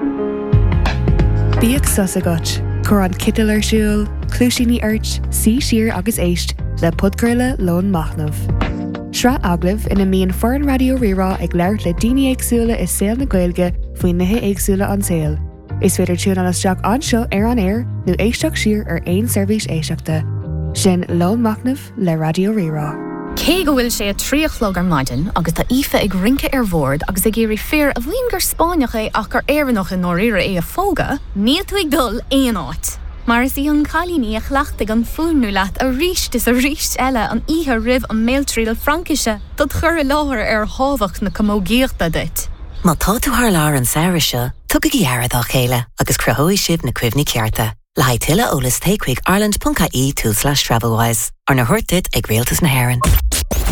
Bíag sus agat, chur an citil ar siúl, clúisíní airt, sí siar agus éist le podcurla lón machnamh. Sra aglah ina míon foreign radio rirá ag leirt le daoine éagsúla is saoil na Gaeilge faoin nithe éagsúla an saoil. Is féidir tún an isteach anseo ar an air nó éisteach siar ar aon seirbhís éisteachta. Sin lón machnamh le radio rirá. Cé go bhfuil sé a tríochlog ar maidin agus tá ife ag rince ar bhord agus ag géirí fear a bhíon gur Spáineach é ach gur éireannach in nóiríre é a fóga, níl tú ag dul éon áit. Mar is í an chalíní a chhlaachtaigh an fúnú leat a ríist is a ríist eile an ihe rih an méiltríal Frankise dat chur i láthir ar hábhach na commógéachta dit. Má tá tú thar lár an saoire tugad ghearad á chéile agus cruthóidh sibh na cuimhní cearta. Le haid tuile ólas takeigh Ireland.ie/travelwise ar na thuirtid ag réaltas na hÉireann.